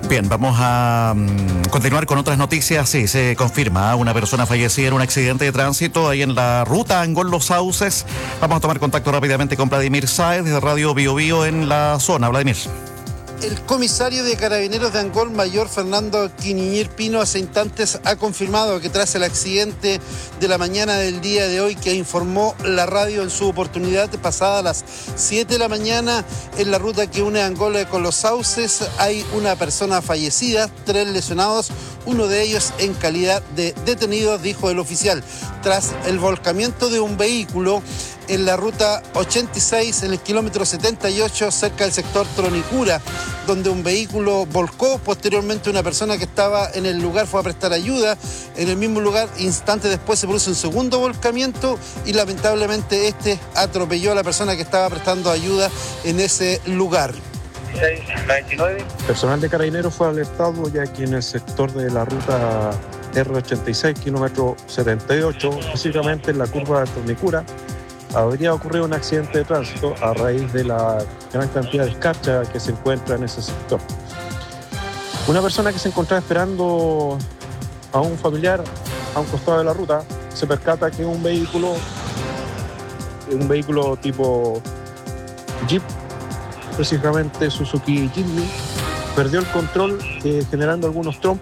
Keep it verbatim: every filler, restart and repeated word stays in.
Bien, vamos a um, continuar con otras noticias. Sí, se confirma una persona fallecida en un accidente de tránsito ahí en la ruta Angol Los Sauces. Vamos a tomar contacto rápidamente con Vladimir Sáez de Radio Bio Bio en la zona. Vladimir. El comisario de Carabineros de Angol, mayor Fernando Quiniñir Pino, hace instantes ha confirmado que tras el accidente de la mañana del día de hoy que informó la radio en su oportunidad pasada a las siete de la mañana en la ruta que une Angol con Los Sauces, hay una persona fallecida, tres lesionados, uno de ellos en calidad de detenido, dijo el oficial. Tras el volcamiento de un vehículo en la ruta ochenta y seis, en el kilómetro setenta y ocho, cerca del sector Tronicura, donde un vehículo volcó. Posteriormente una persona que estaba en el lugar fue a prestar ayuda. En el mismo lugar, instantes después, se produce un segundo volcamiento y lamentablemente este atropelló a la persona que estaba prestando ayuda en ese lugar. seis noventa y nueve. Personal de Carabineros fue alertado ya que en el sector de la ruta R ochenta y seis, kilómetro setenta y ocho, específicamente en la curva de Tornicura, habría ocurrido un accidente de tránsito a raíz de la gran cantidad de escarcha que se encuentra en ese sector. Una persona que se encontraba esperando a un familiar a un costado de la ruta se percata que un vehículo, un vehículo tipo Jeep, específicamente Suzuki Jimny, perdió el control eh, generando algunos trompos